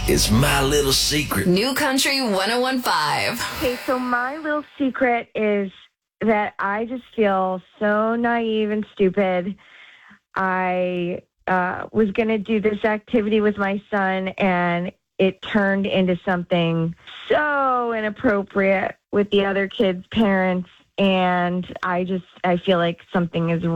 is my little secret. New Country 101.5. Okay, so my little secret is that I just feel so naive and stupid. I was going to do this activity with my son, and it turned into something so inappropriate with the other kids' parents. And I feel like something is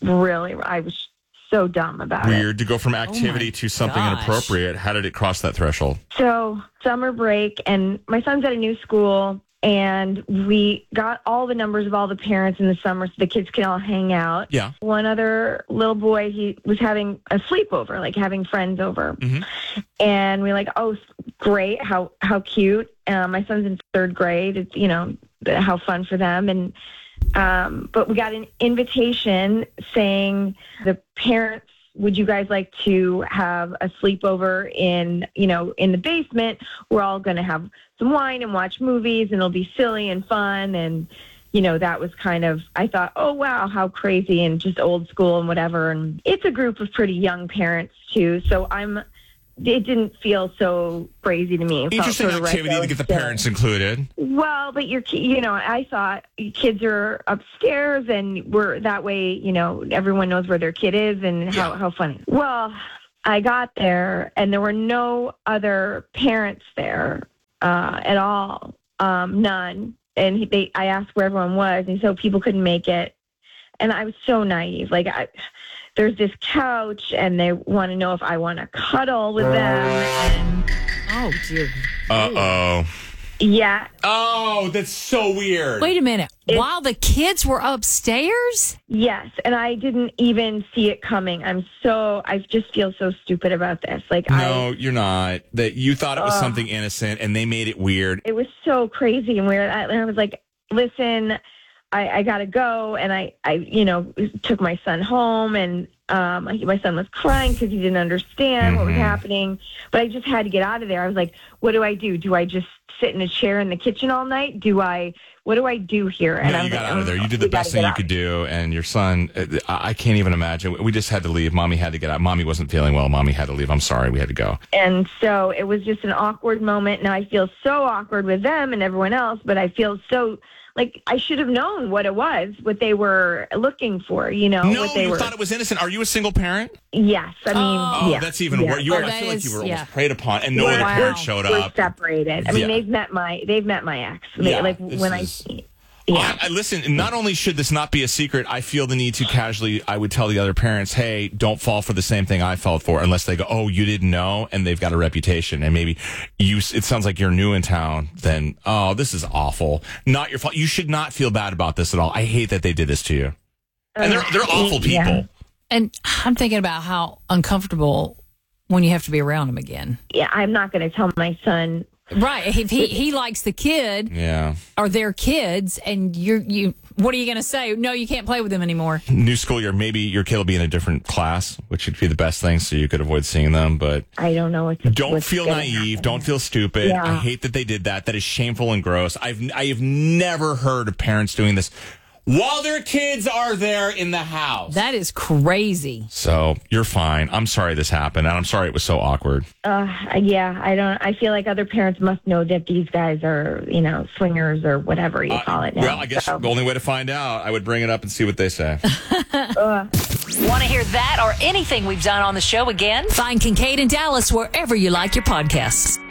I was so dumb about it. Weird to go from activity to something inappropriate. How did it cross that threshold? So summer break, and my son's at a new school, and we got all the numbers of all the parents in the summer so the kids can all hang out. Yeah. One other little boy, he was having a sleepover, like having friends over. Mm-hmm. And we were like, oh, great, how cute. My son's in third grade. It's, how fun for them. And but we got an invitation saying the parents, would you guys like to have a sleepover in the basement? We're all going to have some wine and watch movies, and it'll be silly and fun. And, that was kind of, I thought, oh, wow, how crazy, and just old school and whatever. And it's a group of pretty young parents, too. So it didn't feel so crazy to me. Interesting activity to get the parents included. Well, but I thought kids are upstairs, and we're that way, everyone knows where their kid is, and how funny. Well, I got there, and there were no other parents there at all, none. And I asked where everyone was, and so people couldn't make it. And I was so naive. There's this couch, and they want to know if I want to cuddle with them. And oh, dear. Uh-oh. Yeah. Oh, that's so weird. Wait a minute. While the kids were upstairs? Yes, and I didn't even see it coming. I just feel so stupid about this. No, you're not. That you thought it was something innocent, and they made it weird. It was so crazy and weird. And I was like, listen, I got to go. And I took my son home, and my son was crying because he didn't understand what was happening. But I just had to get out of there. I was like, what do I do? Do I just sit in a chair in the kitchen all night? What do I do here? And no, you got out of there. You did the best thing you could do. And your son, I can't even imagine. We just had to leave. Mommy had to get out. Mommy wasn't feeling well. Mommy had to leave. I'm sorry. We had to go. And so it was just an awkward moment. Now I feel so awkward with them and everyone else, but I feel so like I should have known what they were looking for, No, you thought it was innocent. Are you a single parent? Yes. I mean, yeah. That's even worse. I feel like you were almost preyed upon, and no other parent showed up. We're separated. I mean, they've met my ex. Yeah. Listen, not only should this not be a secret, I feel the need to casually, I would tell the other parents, hey, don't fall for the same thing I fell for, unless they go, oh, you didn't know, and they've got a reputation, and maybe it sounds like you're new in town, then, oh, this is awful. Not your fault. You should not feel bad about this at all. I hate that they did this to you. And they're awful people. Yeah. And I'm thinking about how uncomfortable when you have to be around them again. Yeah, I'm not going to tell my son. Right. If he likes the kid, or their kids, and you what are you going to say? No, you can't play with them anymore. New school year, maybe your kid will be in a different class, which would be the best thing, so you could avoid seeing them. But I don't know. Don't feel naive. Don't feel stupid. Yeah. I hate that they did that. That is shameful and gross. I have never heard of parents doing this while their kids are there in the house. That is crazy. So you're fine. I'm sorry this happened, and I'm sorry it was so awkward. Yeah, I feel like other parents must know that these guys are, swingers or whatever you call it now. Well, I guess the only way to find out, I would bring it up and see what they say. Want to hear that or anything we've done on the show again? Find Kincaid and Dallas wherever you like your podcasts.